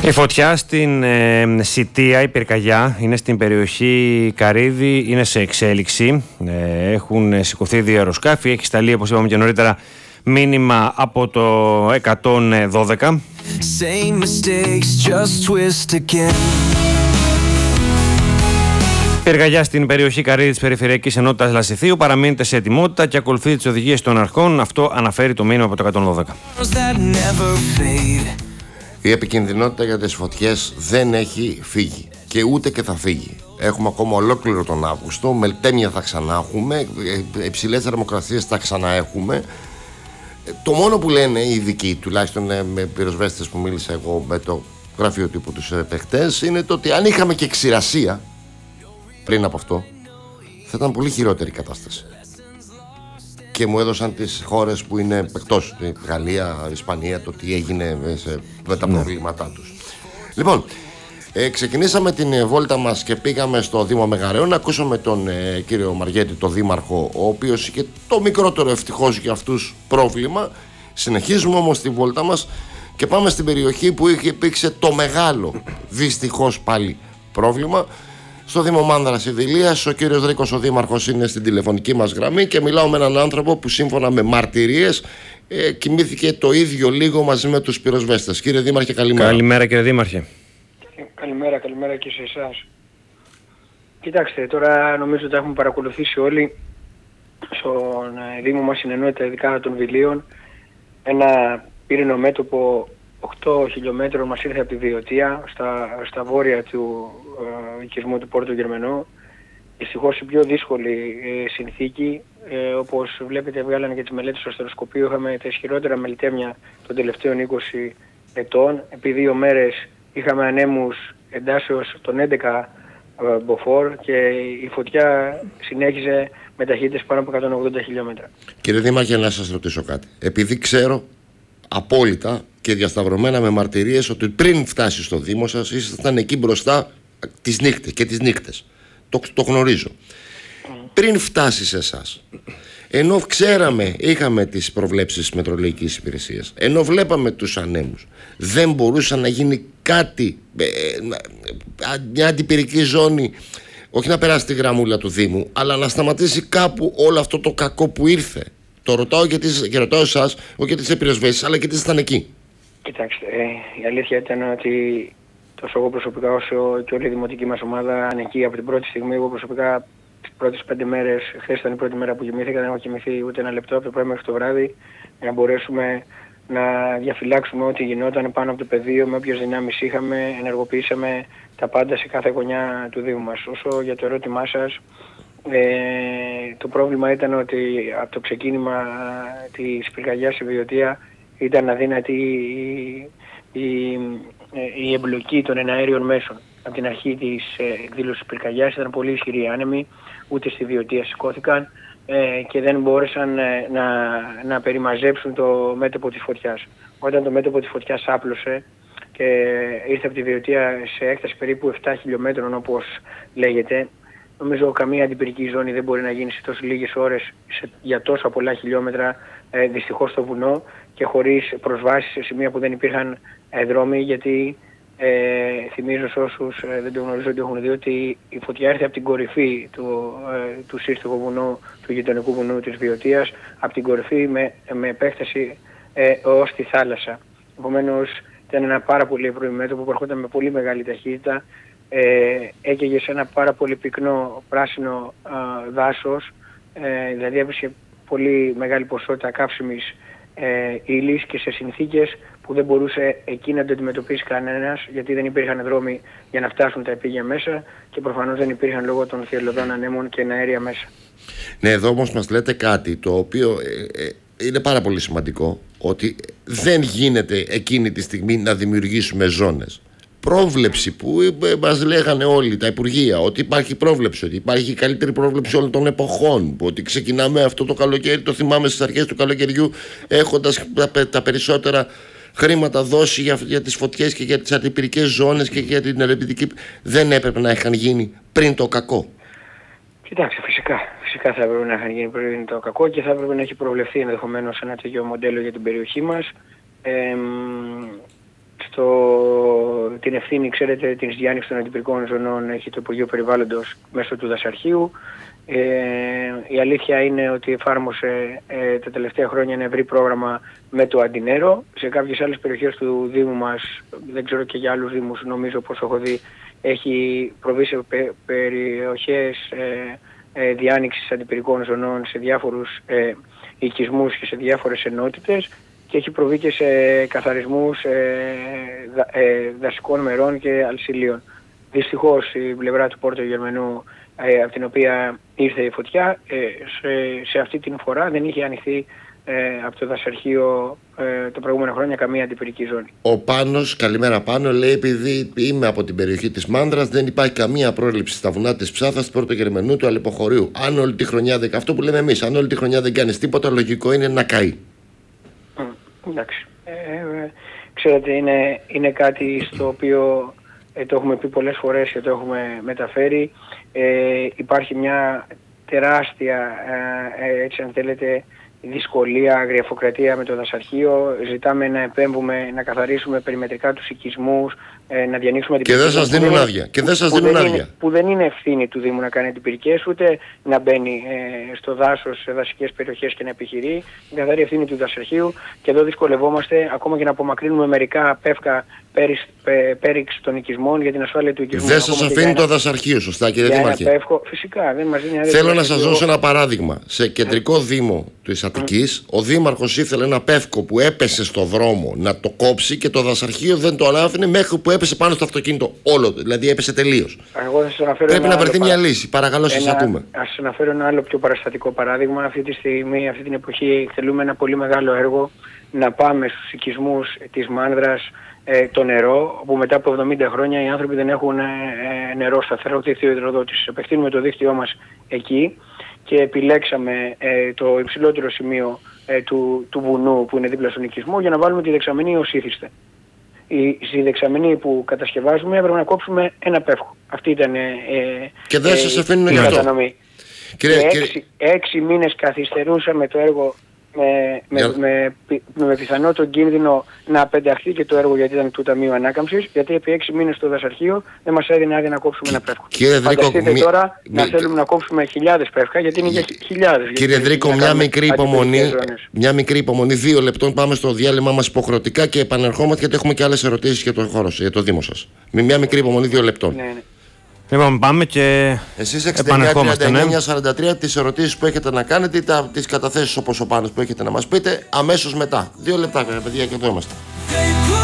Η φωτιά στην Σιτία, η πυρκαγιά, είναι στην περιοχή Καρύδη, είναι σε εξέλιξη. Έχουν σηκωθεί 2 αεροσκάφη, έχει σταλεί, όπως είπαμε και νωρίτερα, μήνυμα από το 112. Πυρκαγιά στην περιοχή Καρύδη της Περιφερειακής Ενότητας Λασιθίου, παραμείνετε σε ετοιμότητα και ακολουθείτε τις οδηγίες των αρχών. Αυτό αναφέρει το μήνυμα από το 112. Η επικινδυνότητα για τις φωτιές δεν έχει φύγει και ούτε και θα φύγει. Έχουμε ακόμα ολόκληρο τον Αύγουστο, μελτέμια θα ξανά έχουμε, υψηλές θερμοκρασίες θα ξανά έχουμε. Το μόνο που λένε οι ειδικοί, τουλάχιστον με πυροσβέστες που μίλησα εγώ με το γραφείο τύπου τους χτες, είναι το ότι αν είχαμε και ξηρασία πριν από αυτό, θα ήταν πολύ χειρότερη η κατάσταση. Και μου έδωσαν τις χώρες που είναι εκτός, η Γαλλία, η Ισπανία, το τι έγινε με τα προβλήματά τους. Λοιπόν, ξεκινήσαμε την βόλτα μας και πήγαμε στο Δήμο Μεγαρέων να ακούσαμε τον κύριο Μαριέτη, τον δήμαρχο, ο οποίος είχε το μικρότερο ευτυχώς για αυτούς πρόβλημα. Συνεχίζουμε όμως τη βόλτα μας και πάμε στην περιοχή που υπήρξε το μεγάλο, δυστυχώς πάλι, πρόβλημα. Στο Δήμο Μάνδρας Ιδηλίας, ο κύριος Ρίκος, ο δήμαρχος, είναι στην τηλεφωνική μας γραμμή και μιλάω με έναν άνθρωπο που σύμφωνα με μαρτυρίες κοιμήθηκε το ίδιο λίγο μαζί με τους πυροσβέστες. Κύριε Δήμαρχε, καλημέρα. Καλημέρα, κύριε Δήμαρχε. Καλημέρα και σε εσάς. Κοιτάξτε, τώρα νομίζω ότι έχουμε παρακολουθήσει όλοι στον Δήμο μας στην ενότητα ειδικά των Βιλίων ένα πύρινο μέτωπο 8 χιλιόμετρων μας ήρθε από τη Βιωτία στα βόρεια του οικισμού του Πόρτου Γερμενού. Δυστυχώς η πιο δύσκολη συνθήκη, όπως βλέπετε βγάλανε και τις μελέτες στο αστεροσκοπείο, είχαμε τα ισχυρότερα μελτέμια των τελευταίων 20 ετών. Επί 2 μέρες είχαμε ανέμους εντάσεως των 11 μποφόρ και η φωτιά συνέχιζε με ταχύτητες πάνω από 180 χιλιόμετρα. Κύριε Δήμαρχε, να σας ρωτήσω κάτι. Επειδή ξέρω απόλυτα και διασταυρωμένα με μαρτυρίες ότι πριν φτάσει στο Δήμο σας ήσασταν εκεί μπροστά τις νύχτες και τις νύχτες. Το γνωρίζω. Πριν φτάσει σε εσάς, ενώ ξέραμε, είχαμε τις προβλέψεις της Μετρολογικής Υπηρεσίας, ενώ βλέπαμε τους ανέμους, δεν μπορούσε να γίνει κάτι, μια αντιπυρική ζώνη, όχι να περάσει τη γραμμούλα του Δήμου, αλλά να σταματήσει κάπου όλο αυτό το κακό που ήρθε? Το ρωτάω και ρωτάω εσάς, όχι γιατί είστε πυροσβέστες, αλλά γιατί ήσασταν εκεί. Κοιτάξτε, η αλήθεια ήταν ότι τόσο εγώ προσωπικά όσο και όλη η δημοτική μας ομάδα ήταν εκεί από την πρώτη στιγμή. Εγώ προσωπικά τις πρώτες 5 μέρες, χθες ήταν η πρώτη μέρα που κοιμήθηκα, δεν έχω κοιμηθεί ούτε ένα λεπτό από το πρωί μέχρι το βράδυ, για να μπορέσουμε να διαφυλάξουμε ό,τι γινόταν πάνω από το πεδίο, με όποιες δυνάμεις είχαμε, ενεργοποιήσαμε τα πάντα σε κάθε γωνιά του Δήμου μας. Όσο για το ερώτημά σας, το πρόβλημα ήταν ότι από το ξεκίνημα της πυρκαγιάς στη Βιωτία ήταν αδύνατη η εμπλοκή των εναέριων μέσων. Από την αρχή της εκδήλωσης πυρκαγιάς ήταν πολύ ισχυροί άνεμοι, ούτε στη Βιωτία σηκώθηκαν και δεν μπόρεσαν να περιμαζέψουν το μέτωπο της φωτιάς. Όταν το μέτωπο της φωτιάς άπλωσε και ήρθε από τη Βιωτία σε έκταση περίπου 7 χιλιόμετρων όπως λέγεται, νομίζω καμία αντιπυρική ζώνη δεν μπορεί να γίνει σε τόσο λίγες ώρες για τόσα πολλά χιλιόμετρα, δυστυχώς στο βουνό και χωρίς προσβάσεις σε σημεία που δεν υπήρχαν δρόμοι, γιατί θυμίζω σε όσους δεν το γνωρίζουν ότι έχουν δει ότι η φωτιά ήρθε από την κορυφή του σύστοχου βουνού, του γειτονικού βουνού της Βιωτίας, από την κορυφή με επέκταση ως τη θάλασσα. Επομένως ήταν ένα πάρα πολύ ευρύ μέτωπο που ερχόταν με πολύ μεγάλη ταχύτητα, έκαιγε σε ένα πάρα πολύ πυκνό πράσινο δάσος, δηλαδή έβρισκε πολύ μεγάλη ποσότητα καύσιμης ύλης και σε συνθήκες που δεν μπορούσε εκεί να το αντιμετωπίσει κανένας, γιατί δεν υπήρχαν δρόμοι για να φτάσουν τα επίγεια μέσα και προφανώς δεν υπήρχαν λόγω των θυελλωδών ανέμων και αέρια μέσα. Ναι, εδώ όμως μας λέτε κάτι το οποίο είναι πάρα πολύ σημαντικό, ότι δεν γίνεται εκείνη τη στιγμή να δημιουργήσουμε ζώνες. Πρόβλεψη που μας λέγανε όλοι τα υπουργεία, ότι υπάρχει πρόβλεψη, ότι υπάρχει η καλύτερη πρόβλεψη όλων των εποχών, ότι ξεκινάμε αυτό το καλοκαίρι, το θυμάμαι στις αρχές του καλοκαιριού, έχοντας τα περισσότερα χρήματα δώσει για τις φωτιές και για τις αντιπυρικές ζώνες και για την ερευνητική. Δεν έπρεπε να είχαν γίνει πριν το κακό? Κοιτάξτε, φυσικά θα έπρεπε να είχαν γίνει πριν το κακό και θα έπρεπε να έχει προβλεφθεί ενδεχομένως ένα τέτοιο μοντέλο για την περιοχή μας. Την την ευθύνη, ξέρετε, της διάνοιξης των αντιπυρικών ζωνών έχει το Υπουργείο Περιβάλλοντος μέσω του Δασαρχείου. Η αλήθεια είναι ότι εφάρμοσε τα τελευταία χρόνια ένα ευρύ πρόγραμμα με το Αντινέρο. Σε κάποιες άλλες περιοχές του Δήμου μας, δεν ξέρω και για άλλους Δήμους, νομίζω πως έχω δει, έχει προβεί σε περιοχές διάνοιξης αντιπυρικών ζωνών σε διάφορους οικισμούς και σε διάφορες ενότητες και έχει προβεί και σε καθαρισμούς δασικών μερών και αλσιλίων. Δυστυχώς η πλευρά του Πόρτο Γερμανού, από την οποία ήρθε η φωτιά, σε αυτή την φορά δεν είχε ανοιχθεί από το Δασαρχείο τα προηγούμενα χρόνια καμία αντιπυρική ζώνη. Ο Πάνος, καλημέρα Πάνο, λέει: επειδή είμαι από την περιοχή της Μάνδρας, δεν υπάρχει καμία πρόληψη στα βουνά της Ψάθας, του Πόρτο Γερμανού, του Αλεποχωρίου. Αν όλη τη χρονιά, αυτό που λέμε εμείς, αν όλη τη χρονιά δεν κάνεις τίποτα, λογικό είναι να καεί. Εντάξει. Ξέρετε, είναι κάτι στο οποίο το έχουμε πει πολλές φορές και το έχουμε μεταφέρει. Υπάρχει μια τεράστια, έτσι αν θέλετε, δυσκολία, αγριαφοκρατία με το Δασαρχείο. Ζητάμε να επέμβουμε, να καθαρίσουμε περιμετρικά τους οικισμούς, να διανοίξουμε και δεν σας δίνουν άδεια. Που δεν είναι ευθύνη του Δήμου να κάνει αντιπυρικές, ούτε να μπαίνει στο δάσος, σε δασικές περιοχές και να επιχειρεί. Η καθαρή ευθύνη του Δασαρχείου, και εδώ δυσκολευόμαστε ακόμα και να απομακρύνουμε μερικά πεύκα πέριξ των οικισμών για την ασφάλεια του οικισμού. Δεν σας αφήνει το Δασαρχείο, σωστά κύριε Δήμαρχε? Φυσικά, δεν μας δίνει άδεια. Θέλω να σας δώσω ένα παράδειγμα. Σε κεντρικό Δήμο της Αττικής, ο Δήμαρχος ήθελε ένα πεύκο που έπεσε στο δρόμο να το κόψει και το Δασαρχείο δεν το ανάφηνε μέχρι που έπεσε πάνω στο αυτοκίνητο όλο, δηλαδή έπεσε τελείως. Πρέπει να βρεθεί μια λύση. Παρακαλώ, σας ακούμε. Ας σας αναφέρω ένα άλλο πιο παραστατικό παράδειγμα. Αυτή τη στιγμή, αυτή την εποχή, θέλουμε ένα πολύ μεγάλο έργο να πάμε στους οικισμούς της Μάνδρας, το νερό, όπου μετά από 70 χρόνια οι άνθρωποι δεν έχουν νερό σταθερό, δίκτυο υδροδότησης. Επεκτείνουμε το δίκτυό μας εκεί και επιλέξαμε το υψηλότερο σημείο του βουνού που είναι δίπλα στον οικισμό για να βάλουμε τη δεξαμενή ως ήθιστε. Στη δεξαμενή που κατασκευάζουμε έπρεπε να κόψουμε ένα πεύκο. Αυτή ήταν και δεν σας αφήνουν η κατανομή. 6 μήνες καθυστερούσαμε το έργο με πιθανό τον κίνδυνο να απενταχθεί και το έργο, γιατί ήταν του Ταμείου Ανάκαμψης, γιατί επί 6 μήνες το Δασαρχείο δεν μας έδινε άδεια να κόψουμε ένα πεύκο. Φανταστείτε τώρα να θέλουμε να κόψουμε χιλιάδες πεύκα, γιατί είναι για χιλιάδες. Κύριε Δρίκο, μια μικρή υπομονή, 2 λεπτών, πάμε στο διάλειμμα μας υποχρεωτικά και επανερχόμαστε, γιατί έχουμε και άλλες ερωτήσεις για το χώρο, για το Δήμο σας. Μια μικρή υπομονή, 2 λεπτών. Ναι. Λοιπόν, πάμε και εσείς επανερχόμαστε. 69-43 τις ερωτήσεις που έχετε να κάνετε ή τις καταθέσεις όπως ο Πάνος που έχετε να μας πείτε αμέσως μετά. 2 λεπτά, παιδιά, και εδώ είμαστε.